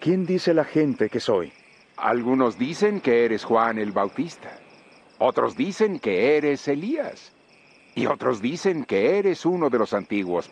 ¿Quién dice la gente que soy? Algunos dicen que eres Juan el Bautista. Otros dicen que eres Elías. Y otros dicen que eres uno de los antiguos